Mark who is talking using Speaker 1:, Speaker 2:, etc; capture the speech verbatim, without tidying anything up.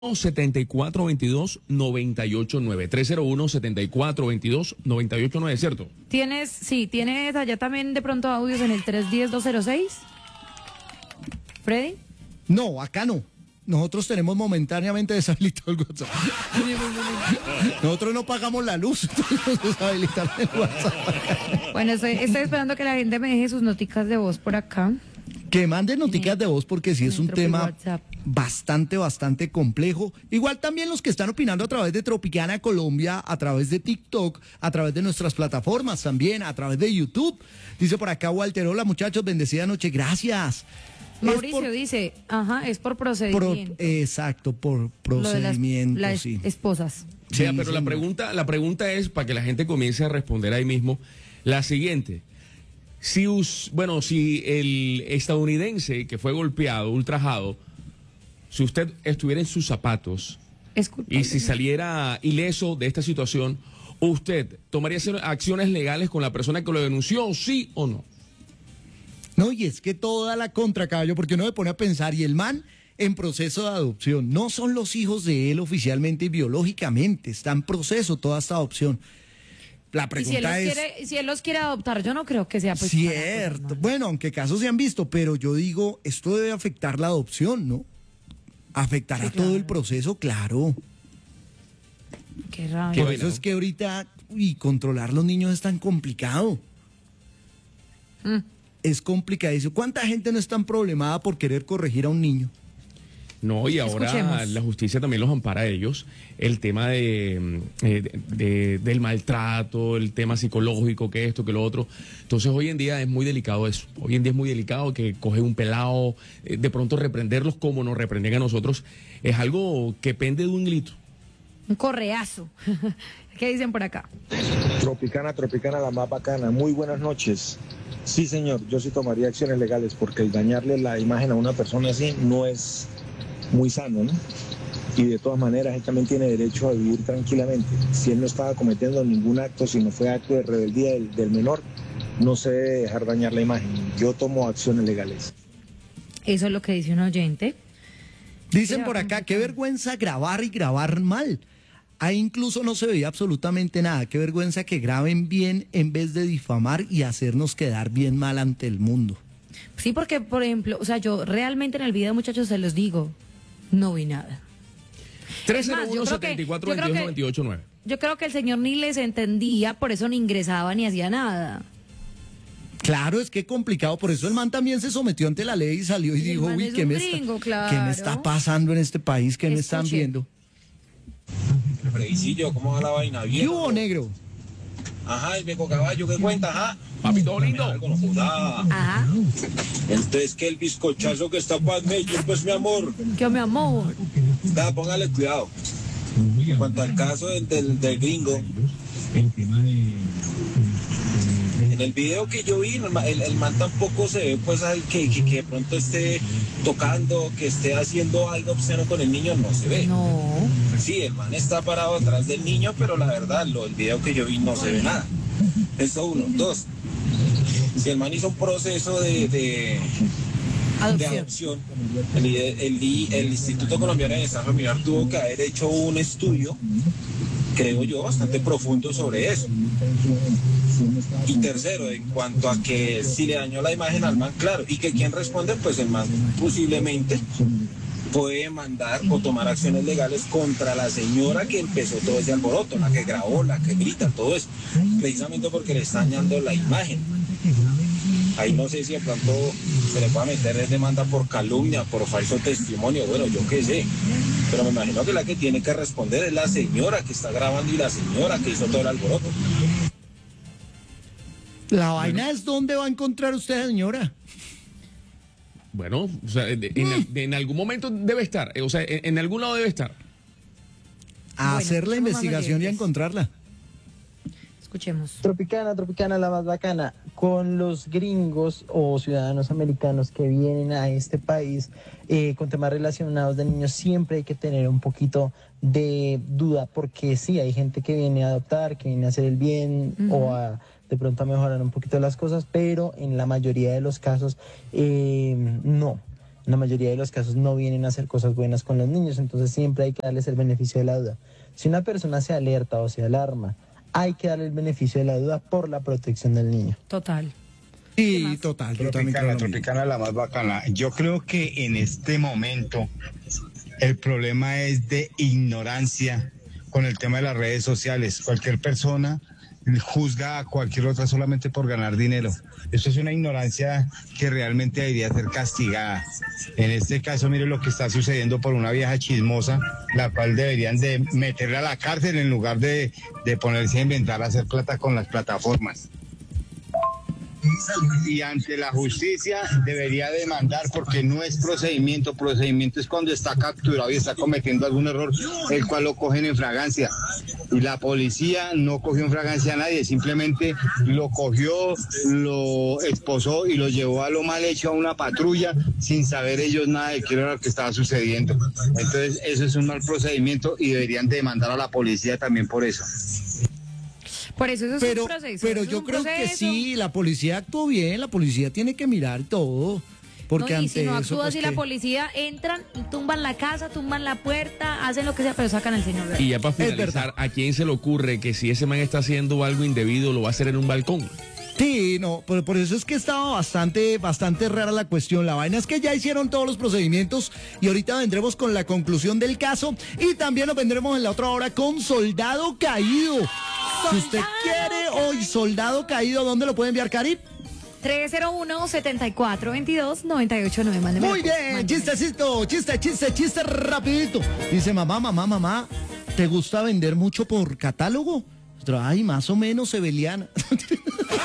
Speaker 1: setenta y cuatro veintidós, noventa y ocho nueve. tres cero uno, setenta y cuatro veintidós, noventa y ocho nueve, ¿cierto?
Speaker 2: ¿Tienes, sí, tienes allá también de pronto audios en el tres uno cero, dos cero seis? ¿Freddy?
Speaker 3: No, acá no. Nosotros tenemos momentáneamente deshabilitado el WhatsApp. Nosotros no pagamos la luz, entonces deshabilitar el WhatsApp.
Speaker 2: Bueno, estoy, estoy esperando que la gente me deje sus noticas de voz por acá.
Speaker 3: Que manden noticias de voz porque sí es un tema
Speaker 2: WhatsApp.
Speaker 3: bastante, bastante complejo. Igual también los que están opinando a través de Tropicana Colombia, a través de TikTok, a través de nuestras plataformas también, a través de YouTube. Dice por acá Walter, hola muchachos, bendecida noche, gracias.
Speaker 2: Mauricio
Speaker 3: por,
Speaker 2: dice, ajá, es por
Speaker 3: pro,
Speaker 2: procedimiento.
Speaker 3: exacto, por
Speaker 2: Lo de
Speaker 3: procedimiento,
Speaker 2: las, las
Speaker 3: sí.
Speaker 2: esposas.
Speaker 1: Sí,
Speaker 3: Sí,
Speaker 1: pero la
Speaker 3: señor.
Speaker 1: pregunta, la pregunta es, para que la gente comience a responder ahí mismo, la siguiente. Si, us, bueno, si el estadounidense que fue golpeado, ultrajado, si usted estuviera en sus zapatos
Speaker 2: Es culpable.
Speaker 1: y si saliera ileso de esta situación, ¿usted tomaría acciones legales con la persona que lo denunció, sí o no?
Speaker 3: No, y es que toda la contra, caballo, porque uno se pone a pensar, y el man en proceso de adopción, no son los hijos de él oficialmente y biológicamente, está en proceso toda esta adopción. La
Speaker 2: Y si él,
Speaker 3: pregunta
Speaker 2: los
Speaker 3: es...
Speaker 2: quiere, si él los quiere adoptar, yo no creo que sea pues
Speaker 3: Cierto.
Speaker 2: para-
Speaker 3: Bueno, aunque casos se han visto, pero yo digo, esto debe afectar la adopción, ¿no? Afectará
Speaker 2: Sí, claro.
Speaker 3: todo el proceso, claro.
Speaker 2: Qué raro.
Speaker 1: Qué
Speaker 3: Por
Speaker 1: vaina,
Speaker 3: eso
Speaker 1: ¿no?
Speaker 3: es que ahorita, y controlar los niños es tan complicado.
Speaker 2: Mm.
Speaker 3: Es complicadísimo. ¿Cuánta gente no es tan problemada por querer corregir a un niño?
Speaker 1: No, y ahora
Speaker 2: Escuchemos.
Speaker 1: la justicia también los ampara a ellos. El tema de, eh, de- de- del maltrato, el tema psicológico, que esto, que lo otro. Entonces hoy en día es muy delicado eso. Hoy en día es muy delicado que coge un pelado, eh, de pronto reprenderlos como nos reprenden a nosotros. Es algo que pende de un grito.
Speaker 2: Un correazo. ¿Qué dicen por acá?
Speaker 4: Tropicana, Tropicana, la más bacana. Muy buenas noches. Sí, señor, yo sí tomaría acciones legales porque el dañarle la imagen a una persona así no es muy sano, ¿no? Y de todas maneras, él también tiene derecho a vivir tranquilamente. Si él no estaba cometiendo ningún acto, si no fue acto de rebeldía del, del menor, no se debe dejar dañar la imagen. Yo tomo acciones legales.
Speaker 2: Eso es lo que dice un oyente.
Speaker 3: Dicen
Speaker 2: Era
Speaker 3: por acá,
Speaker 2: complicado.
Speaker 3: qué vergüenza grabar y grabar mal. Ahí incluso no se veía absolutamente nada. Qué vergüenza que graben bien en vez de difamar y hacernos quedar bien mal ante el mundo.
Speaker 2: Sí, porque, por ejemplo, o sea, yo realmente en el video, muchachos, se los digo, no vi nada.
Speaker 1: tres
Speaker 2: Es más,
Speaker 1: cero
Speaker 2: yo
Speaker 1: uno,
Speaker 2: creo que-
Speaker 1: setenta y cuatro
Speaker 2: yo creo
Speaker 1: veintidós,
Speaker 2: que-
Speaker 1: noventa y ocho nueve.
Speaker 2: Yo creo que el señor ni les entendía, por eso ni ingresaba ni hacía nada.
Speaker 3: Claro, es que complicado, por eso el man también se sometió ante la ley y salió y,
Speaker 2: Y el
Speaker 3: dijo,
Speaker 2: man
Speaker 3: uy,
Speaker 2: es
Speaker 3: ¿qué
Speaker 2: un
Speaker 3: me,
Speaker 2: gringo,
Speaker 3: está,
Speaker 2: claro.
Speaker 3: ¿qué me está pasando en este país? ¿Qué me están
Speaker 2: Escuche.
Speaker 3: viendo?
Speaker 5: Fredicillo, ¿cómo va la vaina? Bien.
Speaker 3: ¿Qué hubo, negro?
Speaker 5: Ajá, el viejo caballo, ¿qué cuenta? Ajá.
Speaker 1: Papi, todo lindo.
Speaker 5: Algo no joda.
Speaker 2: Ajá.
Speaker 5: Entonces, que el bizcochazo que está para Medellín, pues mi amor.
Speaker 2: Que mi amor.
Speaker 5: Da, póngale cuidado. En cuanto al caso del, del, del gringo, en el video que yo vi, el, ma- el, el man tampoco se ve, pues, al que, que, que de pronto esté tocando, que esté haciendo algo obsceno con el niño, no se ve.
Speaker 2: No.
Speaker 5: Sí, el man está parado atrás del niño, pero la verdad, lo, el video que yo vi no se ve nada. Eso uno. Dos, si el man hizo un proceso de, de, de
Speaker 2: Adopción.
Speaker 5: adopción, el, el- el Instituto Colombiano de Desarrollo Familiar tuvo que haber hecho un estudio, creo yo, bastante profundo sobre eso. Y tercero, en cuanto a que si le dañó la imagen al man, claro, y que quien responde, pues el man posiblemente puede mandar o tomar acciones legales contra la señora que empezó todo ese alboroto, la que grabó, la que grita, todo eso, precisamente porque le está dañando la imagen. Ahí no sé si de pronto se le puede meter demanda por calumnia, por falso testimonio, bueno, yo qué sé, pero me imagino que la que tiene que responder es la señora que está grabando y la señora que hizo todo el alboroto.
Speaker 3: La vaina es dónde va a encontrar usted, señora.
Speaker 1: Bueno, o sea, en, en- en algún momento debe estar, eh, o sea, en, en algún lado debe estar.
Speaker 3: A
Speaker 2: Bueno,
Speaker 3: hacer la
Speaker 2: somos más
Speaker 3: investigación y a
Speaker 2: oyentes.
Speaker 3: encontrarla.
Speaker 2: Escuchemos.
Speaker 6: Tropicana, Tropicana, la más bacana. Con los gringos o ciudadanos americanos que vienen a este país eh, con temas relacionados de niños, siempre hay que tener un poquito de duda, porque sí, hay gente que viene a adoptar, que viene a hacer el bien
Speaker 2: Ujú.
Speaker 6: o a de pronto a mejorar un poquito las cosas, pero en la mayoría de los casos eh, no. en la mayoría de los casos no vienen a hacer cosas buenas con los niños, entonces siempre hay que darles el beneficio de la duda. Si una persona se alerta o se alarma, hay que darle el beneficio de la duda por la protección del niño.
Speaker 2: Total.
Speaker 3: Sí, total. Yo también creo
Speaker 7: Tropicana,
Speaker 3: lo mismo.
Speaker 7: Tropicana la más bacana. Yo creo que en este momento el problema es de ignorancia con el tema de las redes sociales. Cualquier persona juzga a cualquier otra solamente por ganar dinero. Esto es una ignorancia que realmente debería ser castigada. En este caso, mire lo que está sucediendo por una vieja chismosa, la cual deberían de meterla a la cárcel en lugar de, de ponerse a inventar, a hacer plata con las plataformas. Y ante la justicia debería demandar, porque no es procedimiento. Procedimiento es cuando está capturado y está cometiendo algún error, el cual lo cogen en fragancia. Y la policía no cogió en fragancia a nadie, simplemente lo cogió, lo esposó y lo llevó a lo mal hecho a una patrulla sin saber ellos nada de qué era lo que estaba sucediendo. Entonces eso es un mal procedimiento y deberían demandar a la policía también por eso.
Speaker 2: Por eso eso es
Speaker 3: Pero,
Speaker 2: un proceso.
Speaker 3: pero
Speaker 2: eso es
Speaker 3: yo
Speaker 2: un
Speaker 3: creo que
Speaker 2: proceso.
Speaker 3: sí, la policía actuó bien, la policía tiene que mirar todo. Porque
Speaker 2: No, y
Speaker 3: ante
Speaker 2: si no
Speaker 3: eso,
Speaker 2: actúa
Speaker 3: pues,
Speaker 2: así la
Speaker 3: que-
Speaker 2: policía, entran, tumban la casa, tumban la puerta, hacen lo que sea, pero sacan al señor.
Speaker 1: Y ya para
Speaker 3: Es verdad.
Speaker 1: finalizar, ¿a quién se le ocurre que si ese man está haciendo algo indebido lo va a hacer en un balcón?
Speaker 3: Sí, no, por, por eso es que estaba bastante, bastante rara la cuestión. La vaina es que ya hicieron todos los procedimientos y ahorita vendremos con la conclusión del caso y también nos vendremos en la otra hora con Soldado Caído. Si usted quiere hoy Soldado Caído, ¿dónde lo puede enviar, Cari?
Speaker 2: tres cero uno, siete cuatro dos dos, nueve ocho nueve. Mándeme.
Speaker 3: Muy bien, chistecito, chiste, chiste, chiste rapidito. Dice, mamá, mamá, mamá, ¿te gusta vender mucho por catálogo? Ay, más o menos, Sebeliana.